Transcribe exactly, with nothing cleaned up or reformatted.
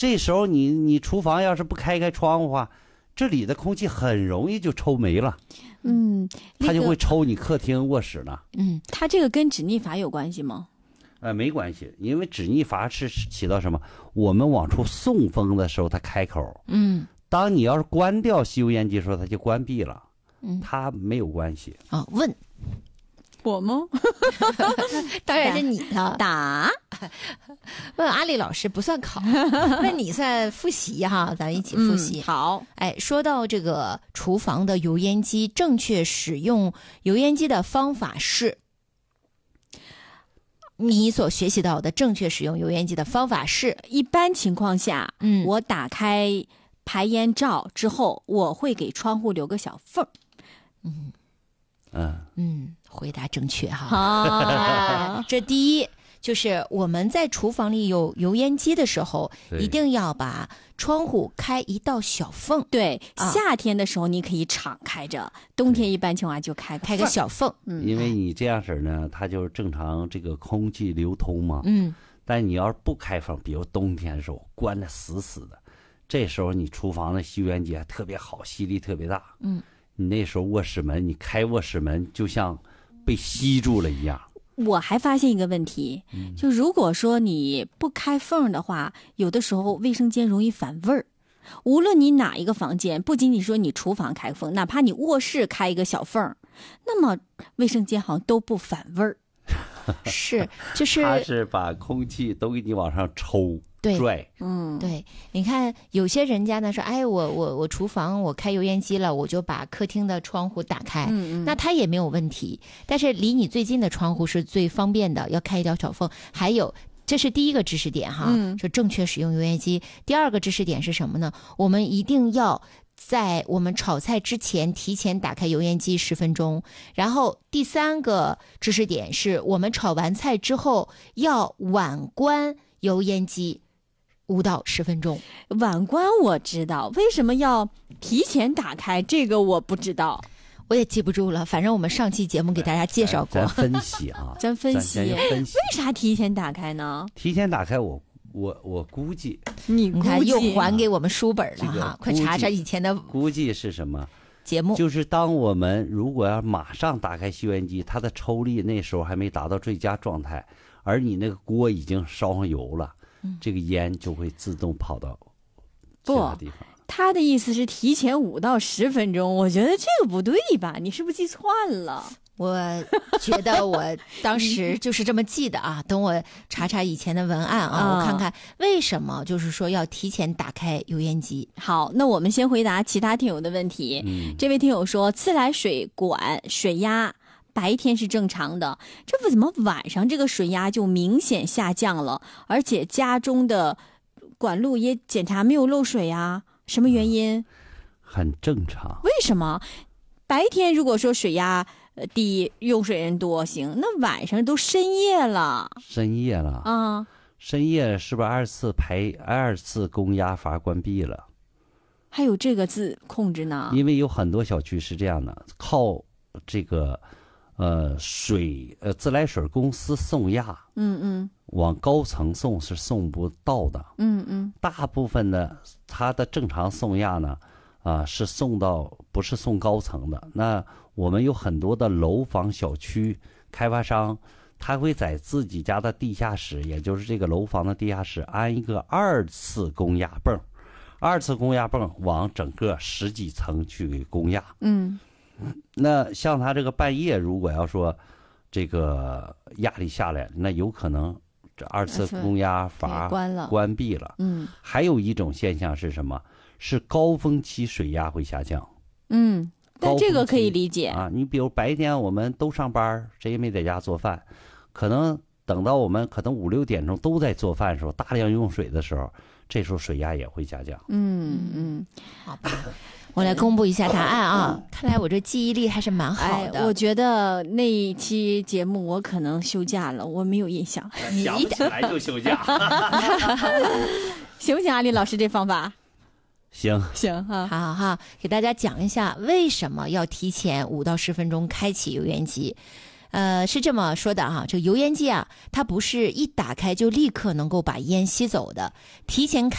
这时候你你厨房要是不开开窗户的话，这里的空气很容易就抽没了。 嗯，那个、 它就会抽你客厅卧室呢。 嗯，它这个跟止逆阀有关系吗？ 呃，没关系，因为止逆阀是起到什么？我们往出送风的时候它开口。 嗯， 当你要是关掉吸油烟机的时候，它就关闭了。 嗯， 它没有关系。 啊，问我吗？ 当然是你了。 打问阿丽老师不算考，问你算复习哈，咱一起复习。 嗯、好， 哎，说到这个厨房的油烟机，正确使用油烟机的方法是，你所学习到的正确使用油烟机的方法是， 一般情况下， 嗯， 我打开排烟罩之后，我会给窗户留个小缝。 嗯嗯嗯，回答正确哈。 啊， 这第一就是我们在厨房里有油烟机的时候，一定要把窗户开一道小缝。 对， 啊、 夏天的时候你可以敞开着，冬天一般情况下就开开个小缝。 嗯， 因为你这样式呢，它就是正常这个空气流通嘛。 嗯， 但你要是不开缝，比如冬天的时候关得死死的，这时候你厨房的吸油烟机还特别好，吸力特别大。 嗯。 你那时候卧室门，你开卧室门就像被吸住了一样。 我还发现一个问题， 嗯、 就如果说你不开缝的话，有的时候卫生间容易反味儿。无论你哪一个房间，不仅仅说你厨房开缝，哪怕你卧室开一个小缝，那么卫生间好像都不反味儿。 是，就是它是把空气都给你往上抽。 对， 拽， 嗯， 对，你看有些人家呢说，哎，我我我厨房我开油烟机了，我就把客厅的窗户打开， 嗯嗯， 那它也没有问题。但是离你最近的窗户是最方便的，要开一条小缝。还有，这是第一个知识点哈， 嗯， 是正确使用油烟机。第二个知识点是什么呢？我们一定要在我们炒菜之前提前打开油烟机十分钟。然后第三个知识点是我们炒完菜之后要晚关油烟机五到十分钟。 晚关我知道，为什么要提前打开？这个我不知道， 我也记不住了。反正我们上期节目给大家介绍过。 咱分析啊， 咱分析， 分析， 为啥提前打开呢？ 提前打开我，我我我估计， 你你看又还给我们书本了哈， 这个、 快查查以前的估计是什么节目。 就是当我们如果要马上打开吸油烟机，它的抽力那时候还没达到最佳状态，而你那个锅已经烧上油了。这个烟就会自动跑到其他地方。 他的意思是提前五到十分钟，我觉得这个不对吧？你是不是记错了？ 我觉得我当时就是这么记的啊。等我查查以前的文案啊， 啊我看看为什么就是说要提前打开油烟机。 好，那我们先回答其他听友的问题。 嗯、 这位听友说，自来水管水压白天是正常的，这为什么晚上这个水压就明显下降了？而且家中的管路也检查没有漏水啊？什么原因？ 嗯、很正常。 为什么白天如果说水压低，用水人多行，那晚上都深夜了。 深夜了啊！ 深夜是不是二次排二次供压阀关闭了？ 还有这个字控制呢？ 因为有很多小区是这样的，靠这个。呃，水呃，自来水公司送压， 嗯嗯， 往高层送是送不到的， 嗯嗯， 大部分的它的正常送压呢，啊、呃、是送到不是送高层的。那我们有很多的楼房小区开发商，他会在自己家的地下室，也就是这个楼房的地下室安一个二次供压泵，二次供压泵往整个十几层去给供压， 嗯。 那像他这个半夜，如果要说这个压力下来，那有可能这二次供压阀关了关闭了。 嗯， 还有一种现象是什么？是高峰期水压会下降。 嗯，但这个可以理解啊。你比如白天我们都上班，谁也没在家做饭，可能等到我们可能五六点钟都在做饭的时候，大量用水的时候，这时候水压也会下降。 嗯嗯， 好吧。我来公布一下答案啊！看来我这记忆力还是蛮好的。 哎、我觉得那一期节目我可能休假了，我没有印象。 想不起来就休假， 行不行？阿丽老师这方法行行哈， 好好好，给大家讲一下为什么要提前五到十分钟开启油烟机。呃，是这么说的哈，这个油烟机啊，它不是一打开就立刻能够把烟吸走的，提前开